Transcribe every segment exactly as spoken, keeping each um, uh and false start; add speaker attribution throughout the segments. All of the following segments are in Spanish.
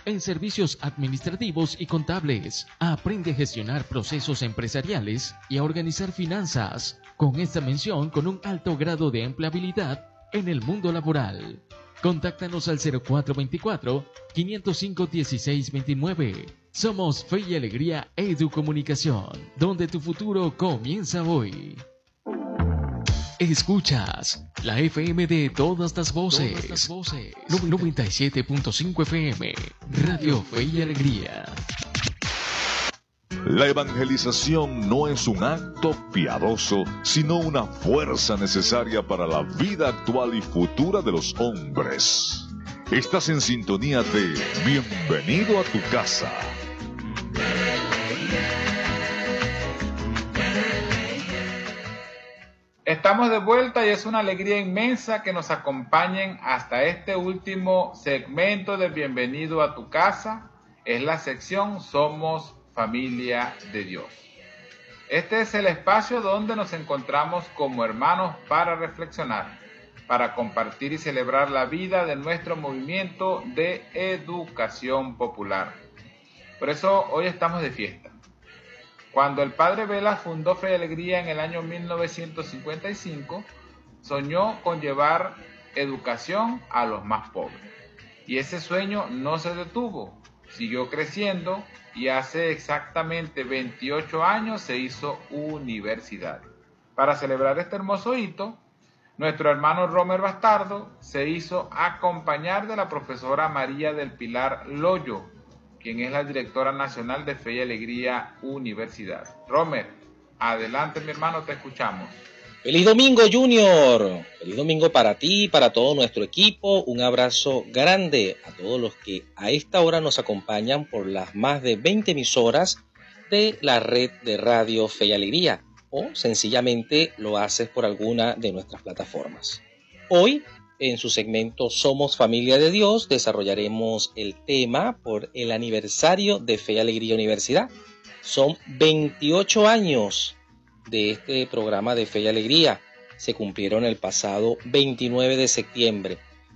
Speaker 1: en servicios administrativos y contables. Aprende a gestionar procesos empresariales y a organizar finanzas, con esta mención con un alto grado de empleabilidad en el mundo laboral. Contáctanos al cero cuatro veinticuatro, quinientos cinco, dieciséis veintinueve. Somos Fe y Alegría Educomunicación, donde tu futuro comienza hoy. Escuchas la F M de todas las voces. Todas las voces. noventa y siete punto cinco F M, Radio Fe y Alegría.
Speaker 2: La evangelización no es un acto piadoso, sino una fuerza necesaria para la vida actual y futura de los hombres. Estás en sintonía de Bienvenido a tu casa.
Speaker 3: Estamos de vuelta y es una alegría inmensa que nos acompañen hasta este último segmento de Bienvenido a tu casa. Es la sección Somos Familia de Dios. Este es el espacio donde nos encontramos como hermanos para reflexionar, para compartir y celebrar la vida de nuestro movimiento de educación popular. Por eso hoy estamos de fiesta. Cuando el padre Vela fundó Fe y Alegría en el año mil novecientos cincuenta y cinco, soñó con llevar educación a los más pobres. Y ese sueño no se detuvo, siguió creciendo y hace exactamente veintiocho años se hizo universidad. Para celebrar este hermoso hito, nuestro hermano Romer Bastardo se hizo acompañar de la profesora María del Pilar Loyo, quien es la directora nacional de Fe y Alegría Universidad. Romer, adelante mi hermano, te escuchamos.
Speaker 4: ¡Feliz domingo, Junior! ¡Feliz domingo para ti y para todo nuestro equipo! Un abrazo grande a todos los que a esta hora nos acompañan por las más de veinte emisoras de la red de radio Fe y Alegría, o sencillamente lo haces por alguna de nuestras plataformas. Hoy, en su segmento Somos Familia de Dios, desarrollaremos el tema por el aniversario de Fe y Alegría Universidad. Son veintiocho años de este programa de Fe y Alegría. Se cumplieron el pasado veintinueve de septiembre.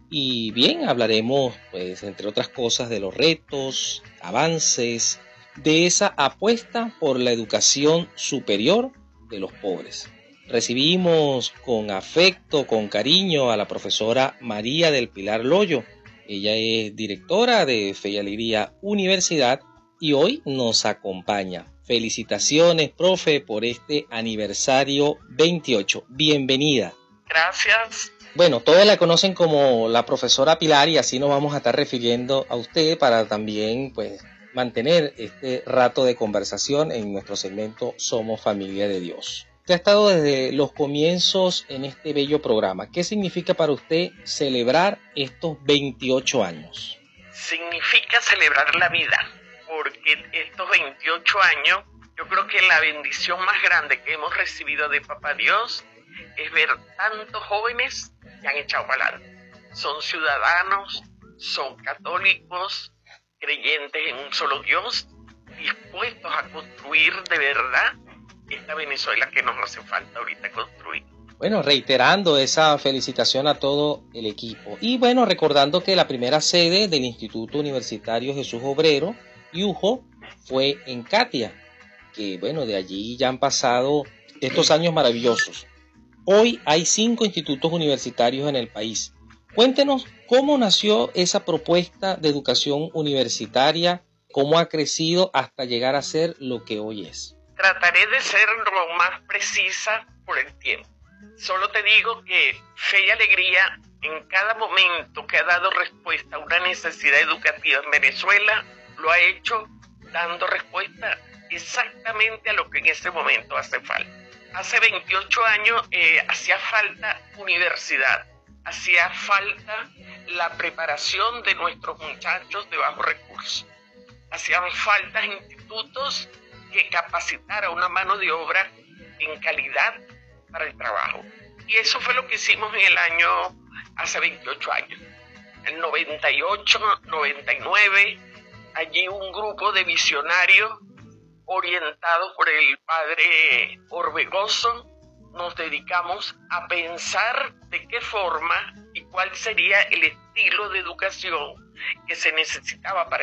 Speaker 4: Y bien, hablaremos, pues, entre otras cosas, de los retos, avances, de esa apuesta por la educación superior de los pobres. Recibimos con afecto, con cariño a la profesora María del Pilar Loyo. Ella es directora de Fe y Alegría Universidad y hoy nos acompaña. Felicitaciones, profe, por este aniversario veintiocho. Bienvenida.
Speaker 5: Gracias.
Speaker 4: Bueno, todos la conocen como la profesora Pilar y así nos vamos a estar refiriendo a usted para también, pues, mantener este rato de conversación en nuestro segmento Somos Familia de Dios. Usted ha estado desde los comienzos en este bello programa. ¿Qué significa para usted celebrar estos veintiocho años?
Speaker 5: Significa celebrar la vida, porque estos veintiocho años, yo creo que la bendición más grande que hemos recibido de Papá Dios es ver tantos jóvenes que han echado para adelante. Son ciudadanos, son católicos, creyentes en un solo Dios, dispuestos a construir de verdad esta Venezuela que nos hace falta ahorita construir.
Speaker 4: Bueno, reiterando esa felicitación a todo el equipo. Y bueno, recordando que la primera sede del Instituto Universitario Jesús Obrero, I U J O, fue en Catia, que bueno, de allí ya han pasado estos años maravillosos. Hoy hay cinco institutos universitarios en el país. Cuéntenos cómo nació esa propuesta de educación universitaria, cómo ha crecido hasta llegar a ser lo que hoy es.
Speaker 5: Trataré de ser lo más precisa por el tiempo. Solo te digo que Fe y Alegría, en cada momento que ha dado respuesta a una necesidad educativa en Venezuela, lo ha hecho dando respuesta exactamente a lo que en ese momento hace falta. Hace veintiocho años eh, hacía falta universidad, hacía falta la preparación de nuestros muchachos de bajos recursos, hacían falta institutos que capacitara una mano de obra en calidad para el trabajo. Y eso fue lo que hicimos en el año, hace veintiocho años. En noventa y ocho, noventa y nueve, allí un grupo de visionarios orientados por el padre Orbegoso, nos dedicamos a pensar de qué forma y cuál sería el estilo de educación que se necesitaba para